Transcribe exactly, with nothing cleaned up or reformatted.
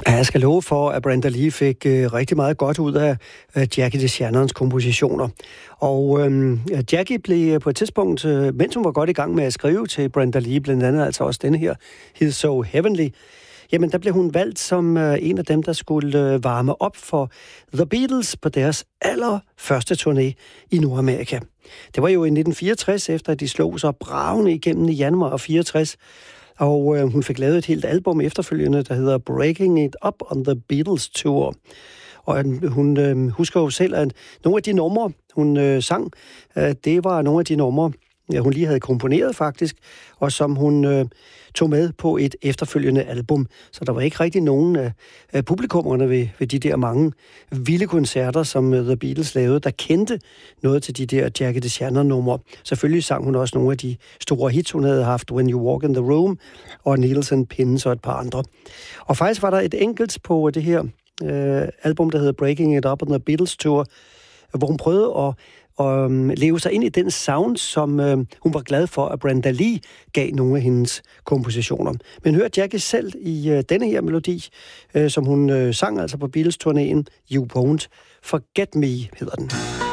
Ja, jeg skal love for, at Brenda Lee fik øh, rigtig meget godt ud af øh, Jackie DeShannons kompositioner. Og øh, Jackie blev på et tidspunkt, øh, mens hun var godt i gang med at skrive til Brenda Lee, blandt andet altså også denne her, He's So Heavenly, jamen der blev hun valgt som øh, en af dem, der skulle øh, varme op for The Beatles på deres allerførste turné i Nordamerika. Det var jo i nitten fireogtres, efter at de slog sig bravende igennem i januar fireogtres, og øh, hun fik lavet et helt album efterfølgende, der hedder Breaking It Up on the Beatles Tour. Og øh, hun øh, husker jo selv, at nogle af de numre, hun øh, sang, øh, det var nogle af de numre, ja, hun lige havde komponeret faktisk, og som hun øh, tog med på et efterfølgende album. Så der var ikke rigtig nogen af, af publikummerne ved, ved de der mange vilde koncerter, som uh, The Beatles lavede, der kendte noget til de der Jackie DeShannon-numre. Selvfølgelig sang hun også nogle af de store hits, hun havde haft, When You Walk in the Room, og Needles and Pins og et par andre. Og faktisk var der et enkelt på det her øh, album, der hedder Breaking It Up on the Beatles Tour, hvor hun prøvede at og leve sig ind i den sound, som øh, hun var glad for, at Brenda Lee gav nogle af hendes kompositioner. Men hør Jackie selv i øh, denne her melodi, øh, som hun øh, sang altså på Beatles-turnéen, You Won't Forget Me, hedder den.